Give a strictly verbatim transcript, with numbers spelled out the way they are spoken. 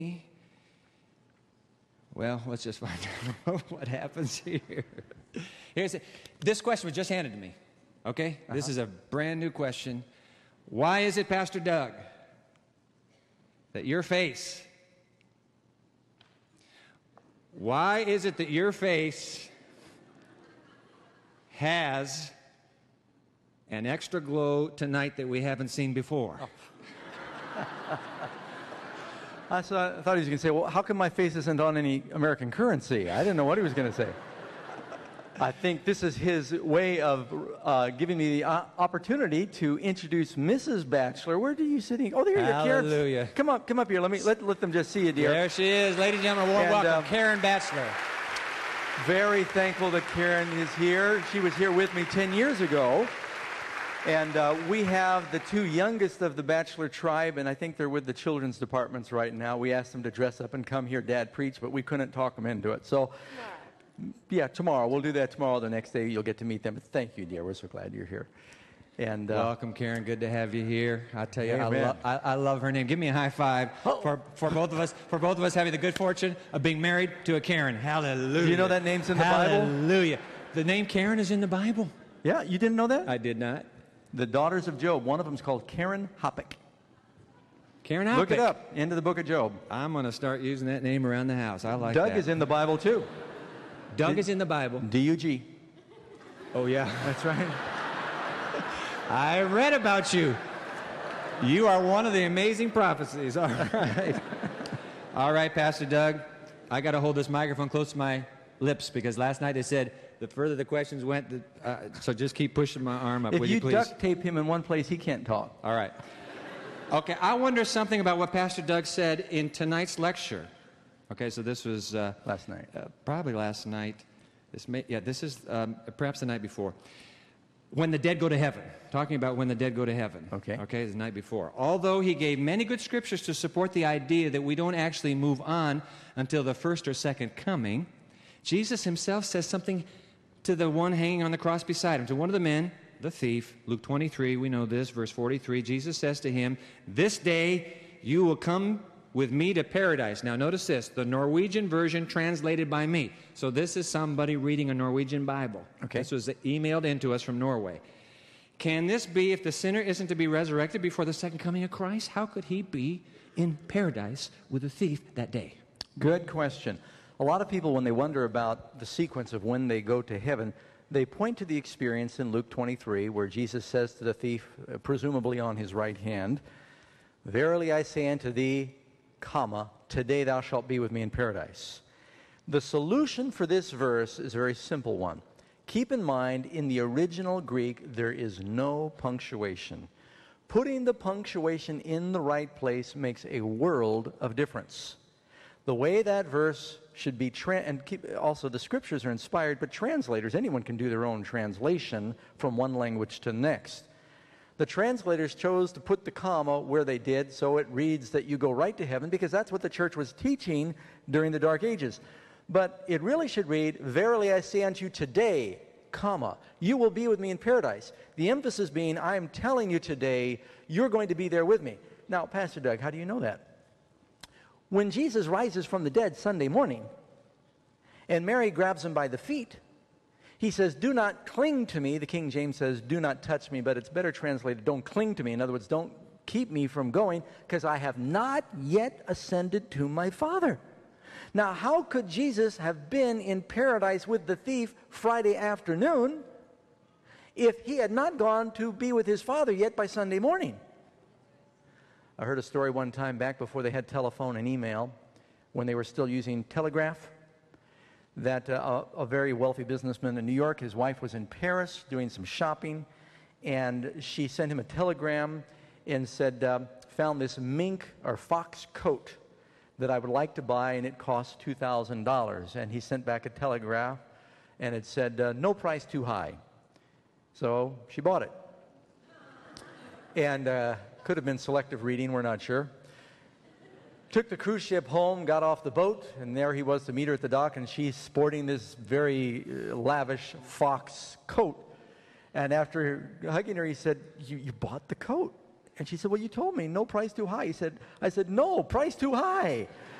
Well, let's just find out what happens here. Here's it. This question was just handed to me. Okay? Uh-huh. This is a brand new question. Why is it, Pastor Doug, that your face, why is it that your face has an extra glow tonight that we haven't seen before? Oh. I thought, I thought he was going to say, well, how come my face isn't on any American currency? I didn't know what he was going to say. I think this is his way of uh, giving me the uh, opportunity to introduce Missus Batchelor. Where are you sitting? Oh, there you are, Karen. Hallelujah. Come up, come up here. Let me let, let them just see you, dear. There she is. Ladies and gentlemen, warm and, welcome, uh, Karen Batchelor. Very thankful that Karen is here. She was here with me ten years ago. And uh, we have the two youngest of the Batchelor tribe, and I think they're with the children's departments right now. We asked them to dress up and come hear Dad preach, but we couldn't talk them into it. So, yeah, tomorrow. We'll do that tomorrow. The next day you'll get to meet them. But thank you, dear. We're so glad you're here. And uh, welcome, Karen. Good to have you here. I tell you, I, Amen. lo- I, I love her name. Give me a high five oh. for, for both of us. For both of us having the good fortune of being married to a Karen. Hallelujah. Do you know that name's in the Hallelujah. Bible? Hallelujah. The name Karen is in the Bible. Yeah, you didn't know that? I did not. The daughters of Job. One of them is called Karen Hoppick. Karen Hoppick. Look it up. Into the book of Job. I'm going to start using that name around the house. I like Doug that. is in the Bible too. Doug D- is in the Bible. D U G. Oh, yeah. That's right. I read about you. You are one of the amazing prophecies. All right. All right, Pastor Doug. I got to hold this microphone close to my lips because last night I said the further the questions went, the, uh, so just keep pushing my arm up, If will you, you please? duct tape him in one place, he can't talk. All right. Okay, I wonder something about what Pastor Doug said in tonight's lecture. Okay, so this was... Uh, last night. Uh, probably last night. This may, yeah, this is um, perhaps the night before. When the dead go to heaven. Talking about when the dead go to heaven. Okay. Okay, the night before. Although he gave many good scriptures to support the idea that we don't actually move on until the first or second coming, Jesus himself says something to the one hanging on the cross beside him, to one of the men, the thief. Luke twenty-three, we know this, verse forty-three. Jesus says to him, "This day you will come with me to paradise." Now notice this, the Norwegian version translated by me. So this is somebody reading a Norwegian Bible. Okay. This was emailed into us from Norway. Can this be if the sinner isn't to be resurrected before the second coming of Christ? How could he be in paradise with the thief that day? Good question. A lot of people, when they wonder about the sequence of when they go to heaven, they point to the experience in Luke twenty-three where Jesus says to the thief, uh, presumably on his right hand, "Verily I say unto thee, comma, today thou shalt be with me in paradise." The solution for this verse is a very simple one. Keep in mind, in the original Greek, there is no punctuation. Putting the punctuation in the right place makes a world of difference. The way that verse should be, tra- and keep, also the scriptures are inspired, but translators, anyone can do their own translation from one language to the next. The translators chose to put the comma where they did, so it reads that you go right to heaven, because that's what the church was teaching during the Dark Ages. But it really should read, "Verily I say unto you today, comma, you will be with me in paradise." The emphasis being, I am telling you today, you're going to be there with me. Now, Pastor Doug, how do you know that? When Jesus rises from the dead Sunday morning, and Mary grabs him by the feet, he says, "Do not cling to me." The King James says, "Do not touch me," but it's better translated, "Don't cling to me." In other words, don't keep me from going, because I have not yet ascended to my Father. Now, how could Jesus have been in paradise with the thief Friday afternoon if he had not gone to be with his Father yet by Sunday morning? I heard a story one time back before they had telephone and email, when they were still using telegraph, that uh, a, a very wealthy businessman in New York, his wife was in Paris doing some shopping, and she sent him a telegram and said, uh, found this mink or fox coat that I would like to buy, and it costs two thousand dollars. And he sent back a telegraph, and it said, uh, no price too high. So she bought it. And uh, could have been selective reading, we're not sure. Took the cruise ship home, got off the boat, and there he was to meet her at the dock, and she's sporting this very uh, lavish fox coat. And after hugging her, he said, you, you bought the coat? And she said, well, you told me no price too high. He said, I said, no, price too high.